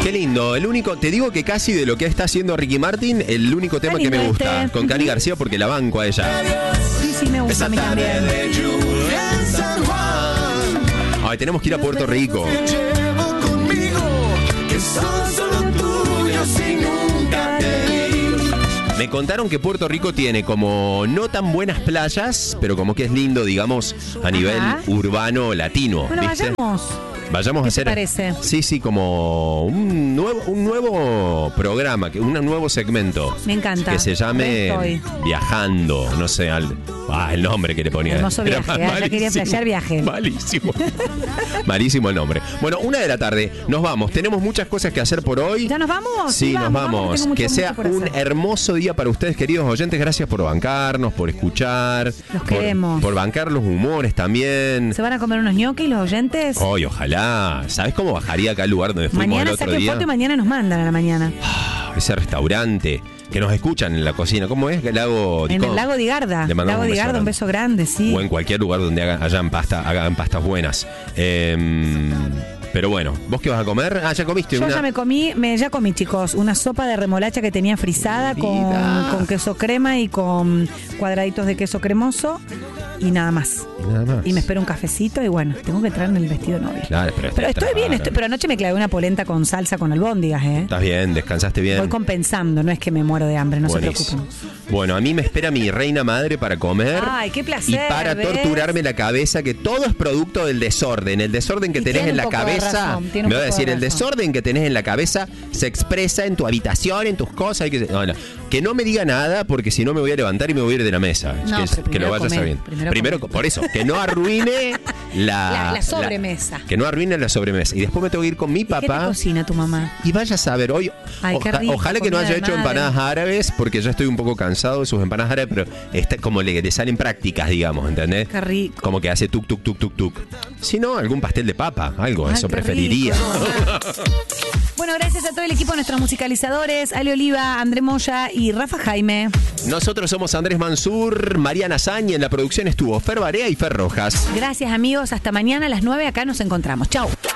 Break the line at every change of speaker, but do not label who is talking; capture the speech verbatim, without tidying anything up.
Qué lindo. El único, te digo que casi de lo que está haciendo Ricky Martin, el único tema que me gusta.
este.
Con Cani García porque la banco a ella.
Sí, sí, me gusta a mí también.
Ay, tenemos que ir a Puerto Rico. Me contaron que Puerto Rico tiene como no tan buenas playas, pero como que es lindo, digamos, a nivel
Ajá.
urbano latino.
Bueno,
¿viste?
vayamos.
Vayamos
¿Qué
a hacer.
te parece?
Sí, sí, como un nuevo, un nuevo programa, que un nuevo segmento.
Me encanta.
Que se llame
Re estoy.
Viajando, no sé, al, ah, el nombre que le ponía.
Hermoso
Era
viaje, ¿eh? Ya quería flashear viaje.
Malísimo. Malísimo el nombre. Bueno, una de la tarde, nos vamos. Tenemos muchas cosas que hacer por hoy.
¿Ya nos vamos?
Sí, nos vamos.
tengo mucho,
que sea
mucho por
un
hacer.
hermoso día para ustedes, queridos oyentes. Gracias por bancarnos, por escuchar.
Los
por,
queremos.
Por bancar los humores también.
¿Se van a comer unos ñoquis los oyentes?
Hoy, ojalá. ¿Sabes cómo bajaría acá al lugar donde fuimos
Mañana
el otro
saquen
día?
foto y mañana nos mandan a la mañana.
Ah, ese restaurante que nos escuchan en la cocina. ¿Cómo es? El lago
En el lago de Garda.
Le mandamos
Lago
un
de
beso
Garda, un
grande.
beso grande, sí.
O en cualquier lugar donde hagan, hayan pasta, hagan pastas buenas. Eh, pero bueno, ¿vos qué vas a comer? Ah, ya comiste.
Yo
una...
ya me comí, me, ya comí, chicos, una sopa de remolacha que tenía frisada con,
Vida.
con queso crema y con cuadraditos de queso cremoso y nada más.
Y nada más.
Y me espero un cafecito y bueno, tengo que traerme el vestido de novia.
Claro, pero,
Pero estoy bien,
claro.
estoy, pero anoche me clavé una polenta con salsa con albóndigas, ¿eh?
Estás bien, descansaste bien.
Voy compensando, no es que me muero de hambre, no
Buenísimo.
se preocupen.
Bueno, a mí me espera mi reina madre para comer.
Ay, qué placer,
Y para
¿ves?
torturarme la cabeza, que todo es producto del desorden. El desorden que
Y
tenés
tiene
en
un
la
poco de
cabeza.
razón, tiene un
Me voy a
poco
decir,
de
el
razón.
desorden que tenés en la cabeza se expresa en tu habitación, en tus cosas. Y que, no, no. que no me diga nada, porque si no me voy a levantar y me voy a ir de la mesa.
No,
que,
pero
que
primero
lo vayas
comer,
sabiendo.
primero
Primero,
comer.
por eso, que no arruine la,
La- la sobremesa.
que no arruine la sobremesa. Y después me tengo que ir con mi
¿Y ¿Qué te
papá.
cocina tu mamá?
Y vaya a saber, hoy
Ay, qué
oja-
rico,
ojalá que no
comida
haya
de
hecho
madre.
empanadas árabes, porque ya estoy un poco cansado de sus empanadas árabes, pero está, como le, le salen prácticas, digamos, ¿entendés?
Qué rico.
Como que hace tuk, tuk, tuk, tuk, tuk. Si no, algún pastel de papa, algo,
Ay,
eso
qué
preferiría.
rico. Bueno, gracias a todo el equipo, nuestros musicalizadores, Ale Oliva, André Moya y Rafa Jaime.
Nosotros somos Andrés Mansur, Mariana Sañi, en la producción estuvo Fer Barea y Fer Rojas.
Gracias, amigos. Hasta mañana a las nueve acá nos encontramos. Chau.